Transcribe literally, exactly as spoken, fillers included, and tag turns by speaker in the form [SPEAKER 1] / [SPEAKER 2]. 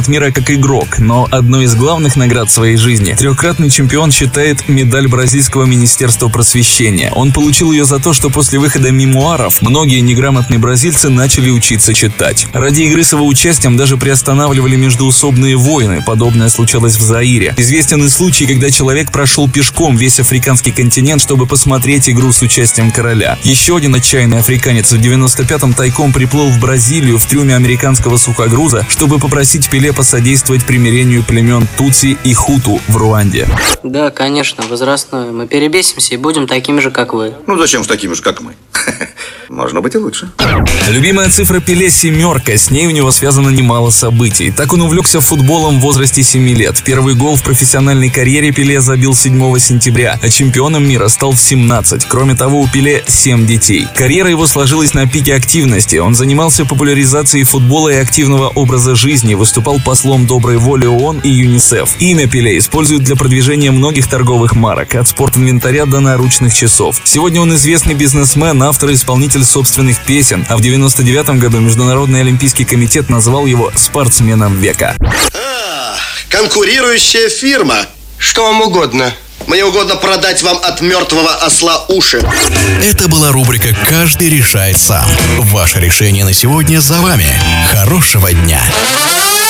[SPEAKER 1] мира как игрок, но одной из главных наград своей жизни трехкратный чемпион считает медаль бразильского министерства просвещения. Он получил ее за то, что после выхода мемуаров многие неграмотные бразильцы начали учиться читать. Ради игры с его участием даже приостанавливали междоусобные войны. Подобное случалось в Заире. Известен и случай, когда человек прошел пешком весь африканский континент, чтобы посмотреть игру с участием короля. Еще один отчаянный африканец в девяносто пятом тайком приплыл в Бразилию в трюме американского сухогруза, чтобы попросить Пеле посодействовать примирению племен Тутси и Хуту в Руанде.
[SPEAKER 2] Да, конечно, возрастное. Мы перебесимся и будем такими же, как вы.
[SPEAKER 3] Ну зачем же такими же, как мы? Можно быть и лучше.
[SPEAKER 1] Любимая цифра Пеле – семерка. С ней у него связано немало событий. Так он увлекся футболом в возрасте семи лет. Первый гол в профессиональной карьере Пеле забил седьмого сентября, а чемпионом мира стал в семнадцать. Кроме того, у Пеле семь детей. Карьера его сложилась на пике активности. Он занимался популяризацией футбола и активного образа жизни, выступал послом доброй воли ООН и ЮНИСЕФ. Имя Пеле используют для продвижения многих торговых марок, от спортинвентаря до наручных часов. Сегодня он известный бизнесмен, автор и исполнитель собственных песен, а в девяносто девятом году Международный олимпийский комитет назвал его спортсменом века.
[SPEAKER 4] А, конкурирующая фирма.
[SPEAKER 5] Что вам угодно?
[SPEAKER 4] Мне угодно продать вам от мертвого осла уши.
[SPEAKER 6] Это была рубрика «Каждый решает сам». Ваше решение на сегодня за вами. Хорошего дня!